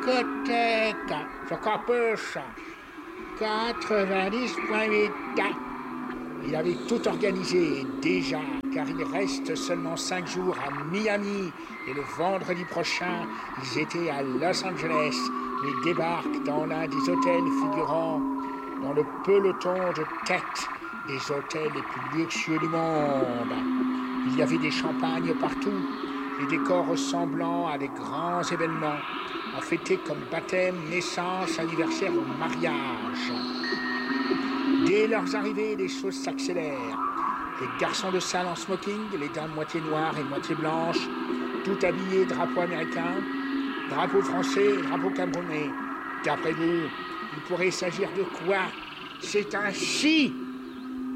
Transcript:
discothèque. Je capuche. 90.8. Il avait tout organisé déjà, car il reste seulement 5 jours à Miami. Et le vendredi prochain, ils étaient à Los Angeles. Ils débarquent dans l'un des hôtels figurant dans le peloton de tête des hôtels les plus luxueux du monde. Il y avait des champagnes partout, des décors ressemblant à des grands événements, à fêter comme baptême, naissance, anniversaire ou mariage. Dès leur arrivée, les choses s'accélèrent. Les garçons de salle en smoking, les dames moitié noires et moitié blanches, tout habillés drapeau américain, drapeau français et drapeau camerounais. D'après vous, il pourrait s'agir de quoi? C'est ainsi